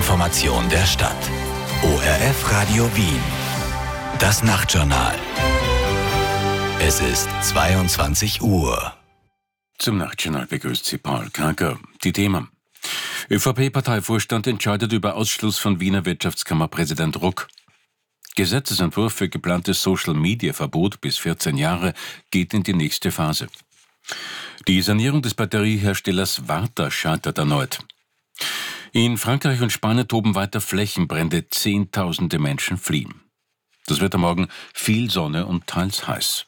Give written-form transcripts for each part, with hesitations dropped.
Information der Stadt. ORF Radio Wien. Das Nachtjournal. Es ist 22 Uhr. Zum Nachtjournal begrüßt Sie Paul Kager. Die Themen: ÖVP-Parteivorstand entscheidet über Ausschluss von Wiener Wirtschaftskammerpräsident Ruck. Gesetzesentwurf für geplantes Social-Media-Verbot bis 14 Jahre geht in die nächste Phase. Die Sanierung des Batterieherstellers Varta scheitert erneut. In Frankreich und Spanien toben weiter Flächenbrände, Zehntausende Menschen fliehen. Das Wetter morgen: viel Sonne und teils heiß.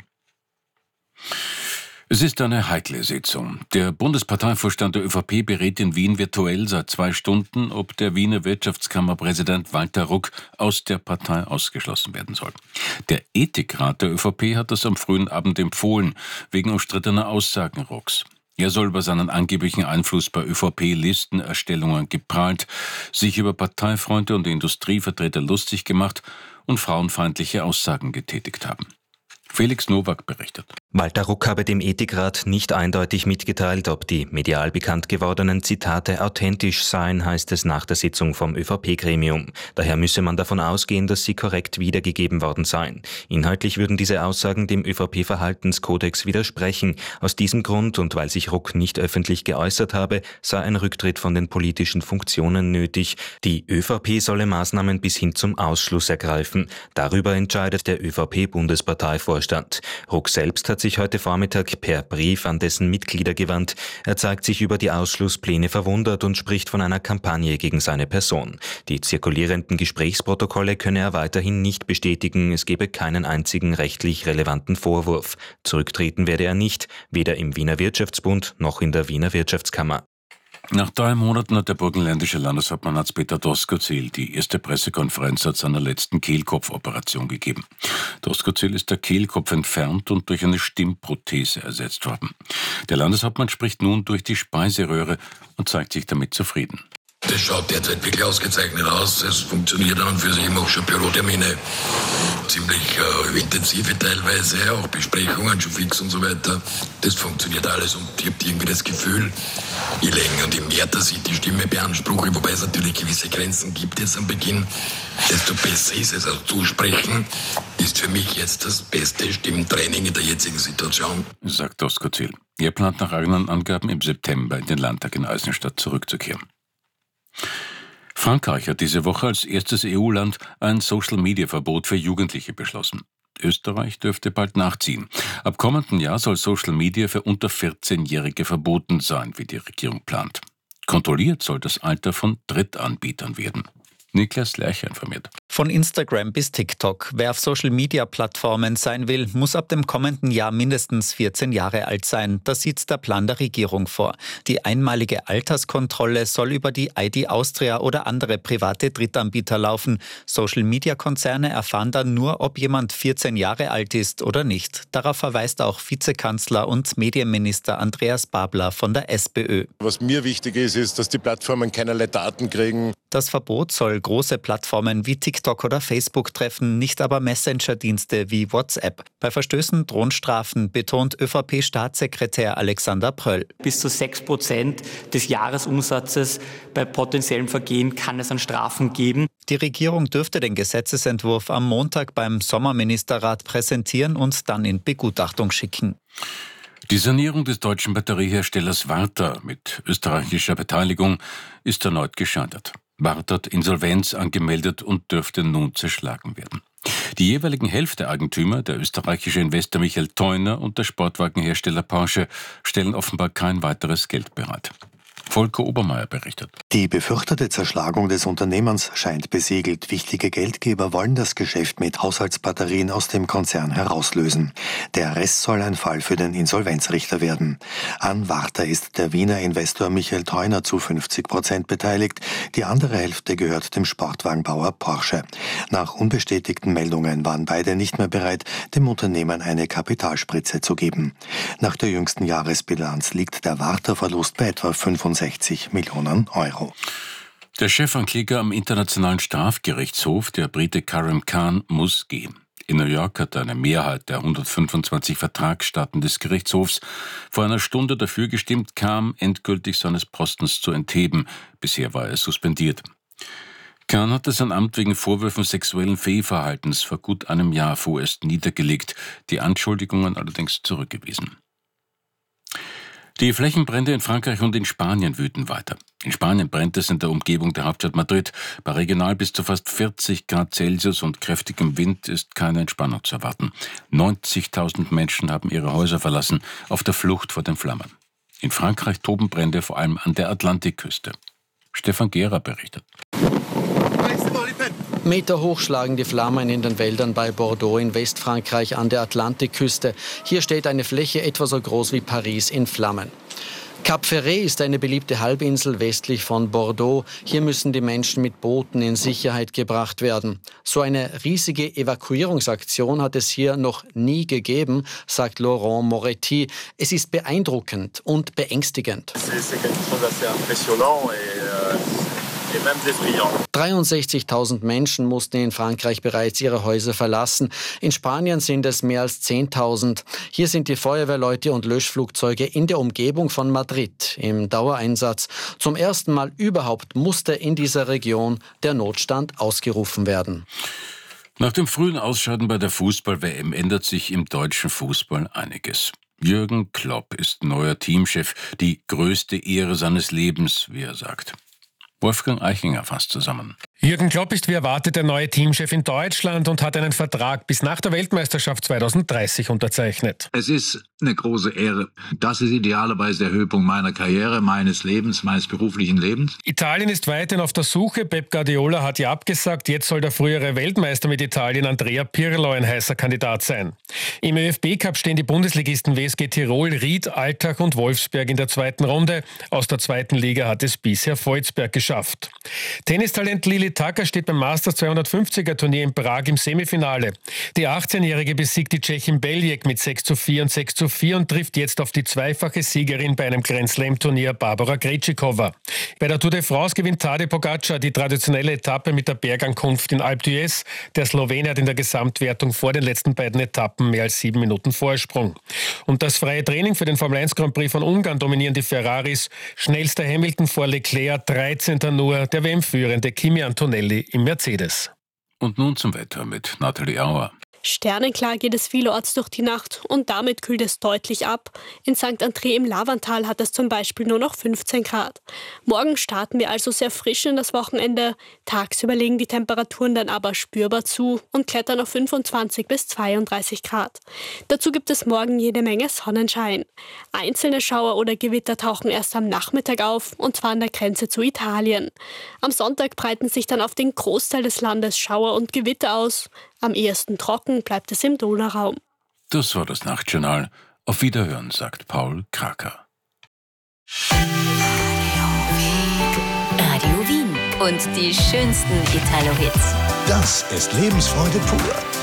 Es ist eine heikle Sitzung. Der Bundesparteivorstand der ÖVP berät in Wien virtuell seit 2 Stunden, ob der Wiener Wirtschaftskammerpräsident Walter Ruck aus der Partei ausgeschlossen werden soll. Der Ethikrat der ÖVP hat das am frühen Abend empfohlen, wegen umstrittener Aussagen Rucks. Er soll über seinen angeblichen Einfluss bei ÖVP-Listenerstellungen geprahlt, sich über Parteifreunde und Industrievertreter lustig gemacht und frauenfeindliche Aussagen getätigt haben. Felix Nowak berichtet. Walter Ruck habe dem Ethikrat nicht eindeutig mitgeteilt, ob die medial bekannt gewordenen Zitate authentisch seien, heißt es nach der Sitzung vom ÖVP-Gremium. Daher müsse man davon ausgehen, dass sie korrekt wiedergegeben worden seien. Inhaltlich würden diese Aussagen dem ÖVP-Verhaltenskodex widersprechen. Aus diesem Grund und weil sich Ruck nicht öffentlich geäußert habe, sei ein Rücktritt von den politischen Funktionen nötig. Die ÖVP solle Maßnahmen bis hin zum Ausschluss ergreifen. Darüber entscheidet der ÖVP-Bundesparteivorstand. Ruck selbst hat sich heute Vormittag per Brief an dessen Mitglieder gewandt. Er zeigt sich über die Ausschlusspläne verwundert und spricht von einer Kampagne gegen seine Person. Die zirkulierenden Gesprächsprotokolle könne er weiterhin nicht bestätigen, es gebe keinen einzigen rechtlich relevanten Vorwurf. Zurücktreten werde er nicht, weder im Wiener Wirtschaftsbund noch in der Wiener Wirtschaftskammer. Nach 3 Monaten hat der burgenländische Landeshauptmann Hans-Peter Doskozil die erste Pressekonferenz seit seiner letzten Kehlkopfoperation gegeben. Doskozil ist der Kehlkopf entfernt und durch eine Stimmprothese ersetzt worden. Der Landeshauptmann spricht nun durch die Speiseröhre und zeigt sich damit zufrieden. Das schaut derzeit wirklich ausgezeichnet aus. Es funktioniert an und für sich. Ich mache schon Bürotermine, ziemlich intensive teilweise, auch Besprechungen schon fix und so weiter. Das funktioniert alles und ich habe irgendwie das Gefühl, je länger und je mehr, dass ich die Stimme beanspruche, wobei es natürlich gewisse Grenzen gibt jetzt am Beginn, desto besser ist es. Also Zusprechen ist für mich jetzt das beste Stimmtraining in der jetzigen Situation, sagt Doskozil. Er plant nach eigenen Angaben im September in den Landtag in Eisenstadt zurückzukehren. Frankreich hat diese Woche als erstes EU-Land ein Social-Media-Verbot für Jugendliche beschlossen. Österreich dürfte bald nachziehen. Ab kommenden Jahr soll Social Media für unter 14-Jährige verboten sein, wie die Regierung plant. Kontrolliert soll das Alter von Drittanbietern werden. Niklas Lercher informiert. Von Instagram bis TikTok. Wer auf Social-Media-Plattformen sein will, muss ab dem kommenden Jahr mindestens 14 Jahre alt sein. Das sieht der Plan der Regierung vor. Die einmalige Alterskontrolle soll über die ID Austria oder andere private Drittanbieter laufen. Social-Media-Konzerne erfahren dann nur, ob jemand 14 Jahre alt ist oder nicht. Darauf verweist auch Vizekanzler und Medienminister Andreas Babler von der SPÖ. Was mir wichtig ist, dass die Plattformen keinerlei Daten kriegen. Das Verbot soll große Plattformen wie TikTok oder Facebook treffen, nicht aber Messenger-Dienste wie WhatsApp. Bei Verstößen drohen Strafen, betont ÖVP-Staatssekretär Alexander Pröll. Bis zu 6% des Jahresumsatzes bei potenziellen Vergehen kann es an Strafen geben. Die Regierung dürfte den Gesetzesentwurf am Montag beim Sommerministerrat präsentieren und dann in Begutachtung schicken. Die Sanierung des deutschen Batterieherstellers Varta mit österreichischer Beteiligung ist erneut gescheitert. Varta hat Insolvenz angemeldet und dürfte nun zerschlagen werden. Die jeweiligen Hälfteeigentümer, der österreichische Investor Michael Theuner und der Sportwagenhersteller Porsche, stellen offenbar kein weiteres Geld bereit. Volker Obermeier berichtet. Die befürchtete Zerschlagung des Unternehmens scheint besiegelt. Wichtige Geldgeber wollen das Geschäft mit Haushaltsbatterien aus dem Konzern herauslösen. Der Rest soll ein Fall für den Insolvenzrichter werden. An Varta ist der Wiener Investor Michael Theuner zu 50% beteiligt. Die andere Hälfte gehört dem Sportwagenbauer Porsche. Nach unbestätigten Meldungen waren beide nicht mehr bereit, dem Unternehmen eine Kapitalspritze zu geben. Nach der jüngsten Jahresbilanz liegt der Varta-Verlust bei etwa 65 Millionen Euro. Der Chefankläger am Internationalen Strafgerichtshof, der Brite Karim Khan, muss gehen. In New York hat eine Mehrheit der 125 Vertragsstaaten des Gerichtshofs vor einer Stunde dafür gestimmt, Khan endgültig seines Postens zu entheben. Bisher war er suspendiert. Kern hatte sein Amt wegen Vorwürfen sexuellen Fehlverhaltens vor gut einem Jahr vorerst niedergelegt, die Anschuldigungen allerdings zurückgewiesen. Die Flächenbrände in Frankreich und in Spanien wüten weiter. In Spanien brennt es in der Umgebung der Hauptstadt Madrid. Bei regional bis zu fast 40 Grad Celsius und kräftigem Wind ist keine Entspannung zu erwarten. 90.000 Menschen haben ihre Häuser verlassen, auf der Flucht vor den Flammen. In Frankreich toben Brände vor allem an der Atlantikküste. Stefan Gehrer berichtet. Meterhoch schlagen die Flammen in den Wäldern bei Bordeaux in Westfrankreich an der Atlantikküste. Hier steht eine Fläche etwa so groß wie Paris in Flammen. Cap Ferret ist eine beliebte Halbinsel westlich von Bordeaux. Hier müssen die Menschen mit Booten in Sicherheit gebracht werden. So eine riesige Evakuierungsaktion hat es hier noch nie gegeben, sagt Laurent Moretti. Es ist beeindruckend und beängstigend. 63.000 Menschen mussten in Frankreich bereits ihre Häuser verlassen. In Spanien sind es mehr als 10.000. Hier sind die Feuerwehrleute und Löschflugzeuge in der Umgebung von Madrid im Dauereinsatz. Zum ersten Mal überhaupt musste in dieser Region der Notstand ausgerufen werden. Nach dem frühen Ausscheiden bei der Fußball-WM ändert sich im deutschen Fußball einiges. Jürgen Klopp ist neuer Teamchef, die größte Ehre seines Lebens, wie er sagt. Wolfgang Eichinger fasst zusammen. Jürgen Klopp ist wie erwartet der neue Teamchef in Deutschland und hat einen Vertrag bis nach der Weltmeisterschaft 2030 unterzeichnet. Es ist eine große Ehre. Das ist idealerweise der Höhepunkt meiner Karriere, meines Lebens, meines beruflichen Lebens. Italien ist weiterhin auf der Suche. Pep Guardiola hat ja abgesagt. Jetzt soll der frühere Weltmeister mit Italien, Andrea Pirlo, ein heißer Kandidat sein. Im ÖFB-Cup stehen die Bundesligisten WSG Tirol, Ried, Altach und Wolfsberg in der zweiten Runde. Aus der zweiten Liga hat es bisher Volzberg geschafft. Tennistalent Lili Taka steht beim Masters 250er Turnier in Prag im Semifinale. Die 18-Jährige besiegt die Tschechin Beljek mit 6:4 und 6:4 und trifft jetzt auf die zweifache Siegerin bei einem Grand Slam-Turnier, Barbara Krejcikova. Bei der Tour de France gewinnt Tadej Pogačar die traditionelle Etappe mit der Bergankunft in Alpe d'Huez. Der Slowene hat in der Gesamtwertung vor den letzten beiden Etappen mehr als 7 Minuten Vorsprung. Und das freie Training für den Formel 1 Grand Prix von Ungarn dominieren die Ferraris. Schnellster Hamilton vor Leclerc, 13. nur der WM-Führende Kimi Antonelli im Mercedes. Und nun zum Wetter mit Nathalie Auer. Sternenklar geht es vielerorts durch die Nacht und damit kühlt es deutlich ab. In St. André im Lavantal hat es zum Beispiel nur noch 15 Grad. Morgen starten wir also sehr frisch in das Wochenende. Tagsüber legen die Temperaturen dann aber spürbar zu und klettern auf 25 bis 32 Grad. Dazu gibt es morgen jede Menge Sonnenschein. Einzelne Schauer oder Gewitter tauchen erst am Nachmittag auf, und zwar an der Grenze zu Italien. Am Sonntag breiten sich dann auf den Großteil des Landes Schauer und Gewitter aus. Am ehesten trocken bleibt es im Donauraum. Das war das Nachtjournal. Auf Wiederhören, sagt Paul Kraker. Radio Wien und die schönsten Italo-Hits. Das ist Lebensfreude pur.